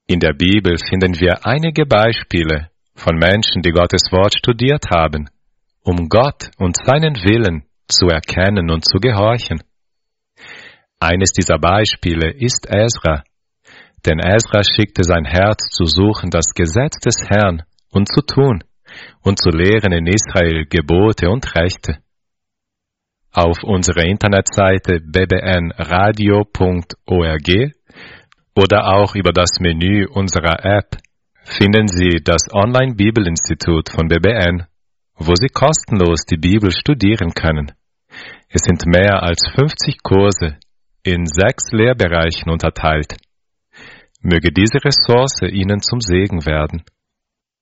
In der Bibel finden wir einige Beispiele von Menschen, die Gottes Wort studiert haben, um Gott und seinen Willen zu erkennen und zu gehorchen. Eines dieser Beispiele ist Esra, denn Esra schickte sein Herz zu suchen, das Gesetz des Herrn und zu tun und zu lehren in Israel Gebote und Rechte. Auf unserer Internetseite bbnradio.org oder auch über das Menü unserer App finden Sie das Online-Bibelinstitut von BBN, wo Sie kostenlos die Bibel studieren können. Es sind mehr als 50 Kurse in 6 Lehrbereichen unterteilt. Möge diese Ressource Ihnen zum Segen werden.